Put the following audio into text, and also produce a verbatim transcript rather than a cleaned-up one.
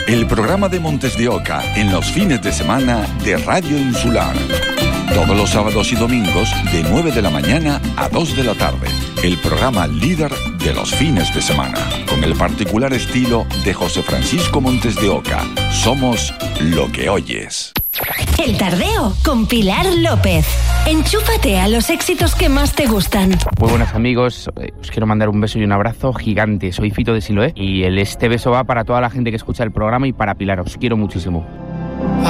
el programa de Montes de Oca en los fines de semana de Radio Insular. Todos los sábados y domingos de nueve de la mañana a dos de la tarde. El programa líder de los fines de semana. Con el particular estilo de José Francisco Montes de Oca. Somos lo que oyes. El Tardeo con Pilar López. Enchúfate a los éxitos que más te gustan. Muy buenos amigos, os quiero mandar un beso y un abrazo gigante. Soy Fito de Siloé y el, este beso va para toda la gente que escucha el programa y para Pilar. Os quiero muchísimo.